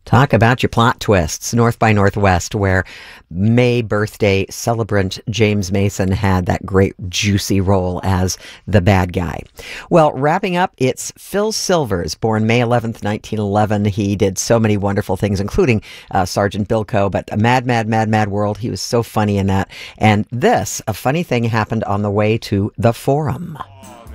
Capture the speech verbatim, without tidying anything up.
Talk about your plot twists. North by Northwest, where May birthday celebrant James Mason had that great juicy role as the bad guy. Well, wrapping up, it's Phil Silvers, born May eleventh, nineteen eleven. He did so many wonderful things, including uh, Sergeant Bilko, but a Mad, Mad, Mad, Mad World. He was so funny in that. And this, a funny thing happened on the way to the Forum.